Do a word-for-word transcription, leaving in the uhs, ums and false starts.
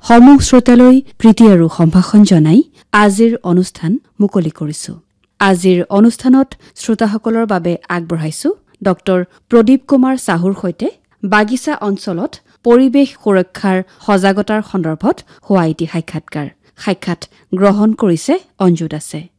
সমূহ শ্ৰোতালৈ প্ৰীতি আৰু সম্ভাষণ জনাই আজিৰ অনুষ্ঠান মুকলি কৰিছো। আজিৰ অনুষ্ঠানত শ্ৰোতাসকলৰ বাবে আগবঢ়াইছো ডক্টৰ প্ৰদীপ কুমাৰ চাহুৰ সৈতে বাগিচা অঞ্চলত পৰিৱেশ সুৰক্ষাৰ সজাগতাৰ সন্দৰ্ভত হোৱা এটি সাক্ষাৎকাৰ। সাক্ষাৎ গ্ৰহণ কৰিছে অঞ্জু দাসে।